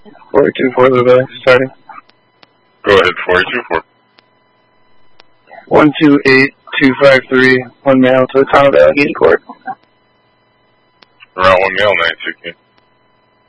424 Louisville, starting. Go ahead, 424. 128253, one mail to the town of Allegheny Court. Route 1 mail, 916.